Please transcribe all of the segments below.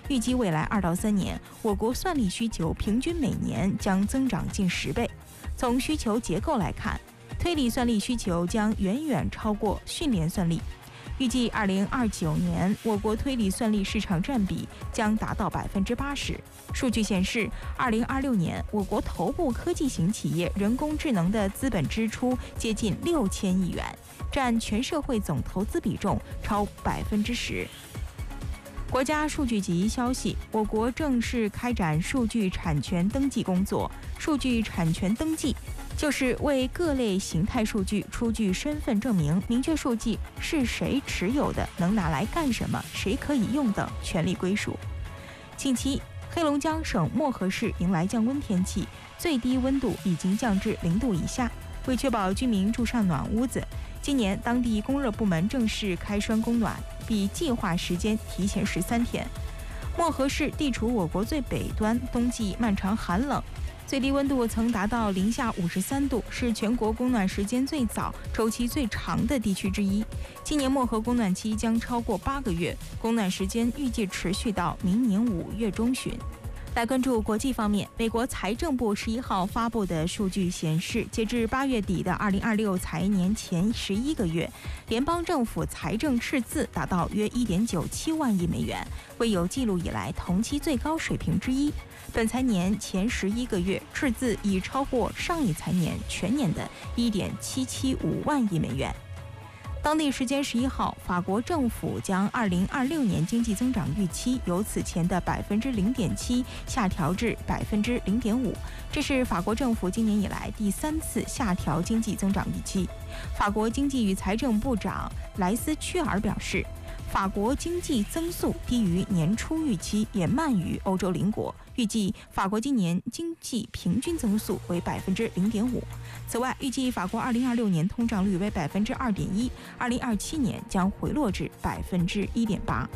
预计未来2到3年，我国算力需求平均每年将增长近10倍。从需求结构来看，推理算力需求将远远超过训练算力。预计2029年，我国推理算力市场占比将达到80%。数据显示，2026年我国头部科技型企业人工智能的资本支出接近6000亿元，占全社会总投资比重超10%。国家数据局消息，我国正式开展数据产权登记工作。数据产权登记就是为各类形态数据出具身份证明，明确数据是谁持有的，能拿来干什么，谁可以用等权利归属。近期，黑龙江省漠河市迎来降温天气，最低温度已经降至0度以下。为确保居民住上暖屋子，今年当地供热部门正式开栓供暖，比计划时间提前13天。漠河市地处我国最北端，冬季漫长寒冷，最低温度曾达到零下53度，是全国供暖时间最早、周期最长的地区之一。今年漠河供暖期将超过8个月，供暖时间预计持续到明年5月中旬。来关注国际方面，美国财政部11号发布的数据显示，截至8月底的2026财年前11个月，联邦政府财政赤字达到约1.97万亿美元，为有记录以来同期最高水平之一。本财年前11个月，赤字已超过上一财年全年的1.775万亿美元。当地时间11号，法国政府将2026年经济增长预期由此前的0.7%下调至0.5%，这是法国政府今年以来第3次下调经济增长预期。法国经济与财政部长莱斯屈尔表示，法国经济增速低于年初预期，也慢于欧洲邻国。预计法国今年经济平均增速为0.5%。此外，预计法国2026年通胀率为2.1%，2027年将回落至1.8%。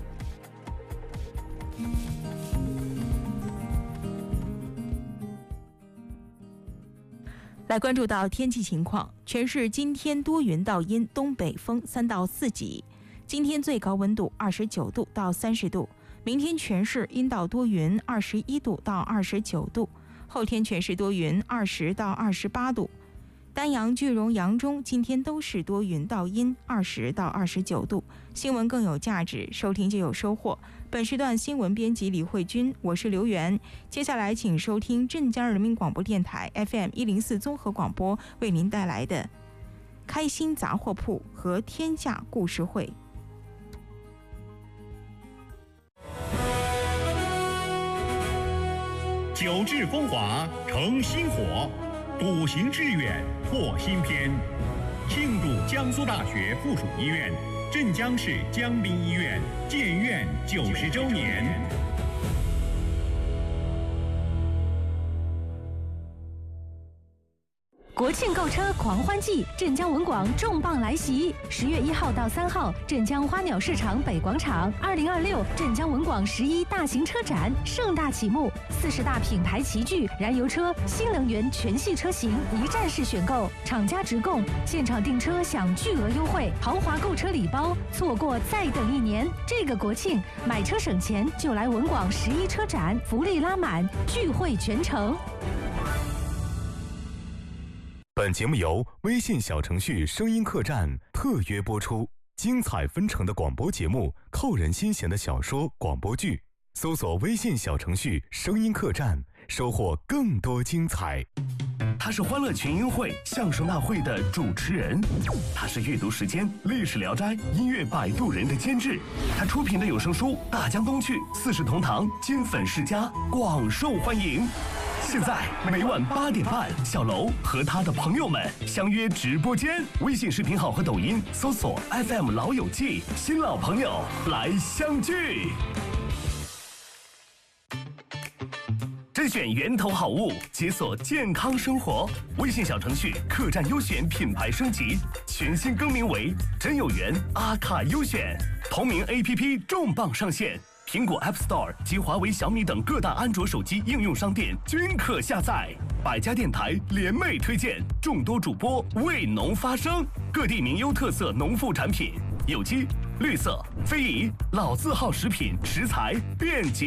来关注到天气情况，全市今天多云到阴，东北风3到4级。今天最高温度29度到30度，明天全市阴到多云，21度到29度，后天全市多云，20到28度。丹阳、句容、扬中今天都是多云到阴，20到29度。新闻更有价值，收听就有收获。本时段新闻编辑李慧君，我是刘源。接下来请收听镇江人民广播电台 FM104 综合广播为您带来的开心杂货铺和天下故事会。 久治风华成新火，笃行致远拓新篇。庆祝江苏大学附属医院、镇江市江滨医院建院90周年。 国庆购车狂欢季，镇江文广重磅来袭！10月1号到3号，镇江花鸟市场北广场，2026镇江文广11大型车展盛大启幕，40大品牌齐聚，燃油车、新能源全系车型一站式选购，厂家直供，现场订车享巨额优惠，豪华购车礼包，错过再等1年。这个国庆买车省钱，就来文广11车展，福利拉满，聚会全城。 本节目由微信小程序声音客栈特约播出，精彩纷呈的广播节目，扣人心弦的小说广播剧，搜索微信小程序声音客栈，收获更多精彩。 他是欢乐群英会相声大会的主持人，他是阅读时间历史聊斋音乐摆渡人的监制，他出品的有声书《大江东去》40同堂金粉世家广受欢迎。现在每晚8点半，小楼和他的朋友们相约直播间，微信视频号和抖音搜索 FM 老友记，新老朋友来相聚。甄选源头好物，解锁健康生活。微信小程序客栈优选品牌升级，全新更名为真有缘阿卡优选，同名 APP 重磅上线。苹果 App Store 及华为、小米等各大安卓手机应用商店均可下载。百家电台联袂推荐，众多主播为农发声，各地名优特色农副产品，有机、绿色、非遗、老字号食品食材便捷。